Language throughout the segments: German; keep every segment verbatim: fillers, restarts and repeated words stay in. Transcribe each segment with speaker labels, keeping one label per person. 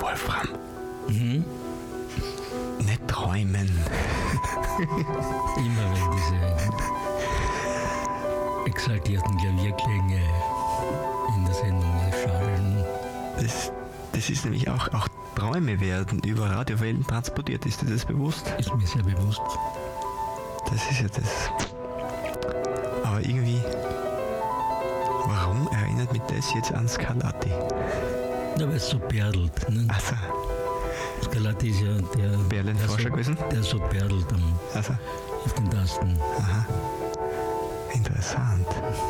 Speaker 1: Wolfram.
Speaker 2: Mhm.
Speaker 1: Nicht träumen.
Speaker 2: Immer wenn diese exaltierten Klavierklänge in der Sendung schallen.
Speaker 1: Das, das ist nämlich auch, auch Träume werden über Radiowellen transportiert. Ist dir das bewusst?
Speaker 2: Ist mir sehr bewusst.
Speaker 1: Das ist ja das. Aber irgendwie, warum erinnert mich das jetzt an Scarlatti?
Speaker 2: Ja, weil es so bärdelt. Ne?
Speaker 1: Also,
Speaker 2: Scarlatti ist ja der,
Speaker 1: Berlinforscher
Speaker 2: der, so,
Speaker 1: gewesen?
Speaker 2: der so bärdelt am,
Speaker 1: also,
Speaker 2: auf den Tasten.
Speaker 1: aha. Interessant.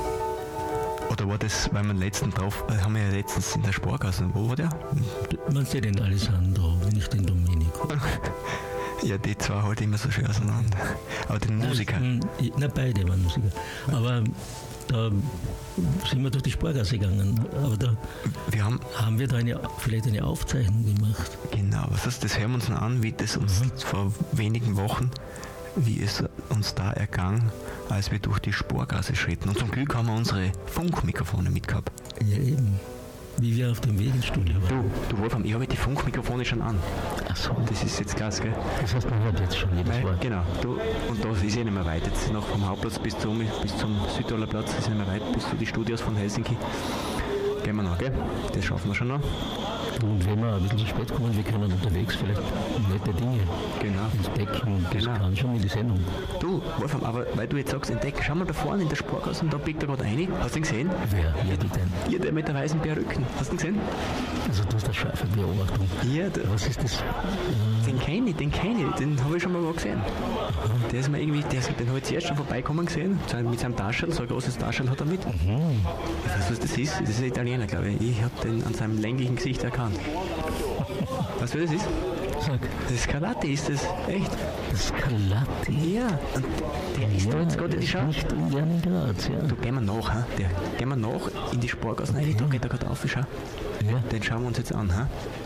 Speaker 1: Oder war das, weil wir letzten drauf, äh, haben wir ja letztens in der Spargasse, wo war der?
Speaker 2: Man sieht den Alessandro, nicht den Domenico.
Speaker 1: Ja, die zwei halt immer so schön auseinander. Aber den Musiker.
Speaker 2: Nein, na, beide waren Musiker. Aber da sind wir durch die Spargasse gegangen. Aber da
Speaker 1: Wir haben,
Speaker 2: haben wir da eine, vielleicht eine Aufzeichnung gemacht.
Speaker 1: genau, was heißt, das hören wir uns noch an, wie das uns
Speaker 2: Mhm.
Speaker 1: vor wenigen Wochen, wie es uns da ergangen, als wir durch die Spargasse schritten. Und zum Glück haben wir unsere Funkmikrofone mitgehabt.
Speaker 2: Ja, eben. Wie wir auf dem Weg ins Studio waren.
Speaker 1: Du, du Wolfram, ich habe die Funkmikrofone schon an.
Speaker 2: Ach so.
Speaker 1: Das ist jetzt krass, gell?
Speaker 2: Das heißt, man hört jetzt schon jedes
Speaker 1: Weil,
Speaker 2: Wort.
Speaker 1: genau, du, und da ist ja nicht mehr weit. Jetzt noch vom Hauptplatz bis zum, bis zum Südtiroler Platz ist nicht mehr weit, bis zu die Studios von Helsinki. Gehen wir noch, gell? Das schaffen wir schon noch.
Speaker 2: Und wenn wir ein bisschen zu spät kommen, wir können unterwegs vielleicht nette Dinge
Speaker 1: Genau.
Speaker 2: entdecken. Das
Speaker 1: Genau.
Speaker 2: kann schon in die Sendung.
Speaker 1: Du, Wolfram, aber weil du jetzt sagst, entdecken, schau mal da vorne in der Spargasse und da biegt er gerade rein. Hast du ihn gesehen?
Speaker 2: Wer? Wer die denn?
Speaker 1: Ihr, der mit der weißen Perücken. Hast du ihn gesehen?
Speaker 2: Also du hast eine scharfe Beobachtung.
Speaker 1: Ja, der,
Speaker 2: Was ist das?
Speaker 1: den kenne ich, den kenne ich, den habe ich schon mal wo gesehen. Der ist mir irgendwie, der, den habe ich zuerst schon vorbeikommen gesehen, so mit seinem Taschel, so ein großes Taschel hat er mit.
Speaker 2: Mhm.
Speaker 1: Ich weiß, was das ist. Das ist ein Italiener, glaube ich. Ich habe den an seinem länglichen Gesicht erkannt. Weißt du, wer das ist?
Speaker 2: Sag,
Speaker 1: Das Scarlatti ist das. Echt?
Speaker 2: das Scarlatti.
Speaker 1: Ja. Und der ist da jetzt gerade in die
Speaker 2: ist
Speaker 1: Schau.
Speaker 2: nicht in Leningrad, ja.
Speaker 1: Du, gehen wir nach, ha? Der, gehen wir nach in die Spargasse rein. Da geht er gerade auf, schau.
Speaker 2: ja.
Speaker 1: Den schauen wir uns jetzt an, ha?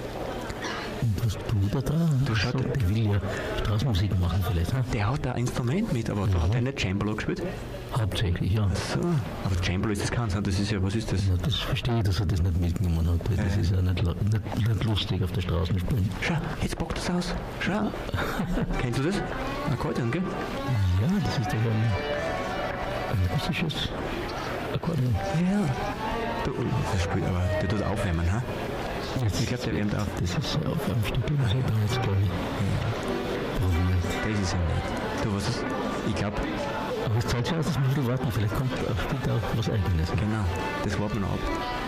Speaker 2: Und was tut er da?
Speaker 1: Du, schau,
Speaker 2: so, der will ja Straßenmusik machen vielleicht, ne?
Speaker 1: Der hat da ein Instrument mit, aber da hat er nicht Cembalo gespielt.
Speaker 2: Hauptsächlich, ja.
Speaker 1: So. Aber Cembalo ist das keins, das ist ja, was ist das?
Speaker 2: Ja, das verstehe ich, dass er das nicht mitgenommen hat. weil Das
Speaker 1: Ja.
Speaker 2: ist ja nicht, la- nicht, nicht lustig auf der Straße spielen.
Speaker 1: Schau, jetzt packt das aus. Schau. Kennst du das? Akkordeon, gell?
Speaker 2: Ja, das ist doch ein, ein russisches Akkordeon.
Speaker 1: Ja. Du, das spielt aber, der tut aufwärmen, ha? Ich glaube, der wärmt auf.
Speaker 2: Das ist auf einem Stück, was hat er jetzt, glaube ich, probiert.
Speaker 1: Das ist ja nett. Du, was ist? Ich glaube,
Speaker 2: Aber es zahlt sich aus, dass wir ein bisschen warten. Vielleicht kommt auch später auch was Eigenes.
Speaker 1: genau, das warten wir noch ab.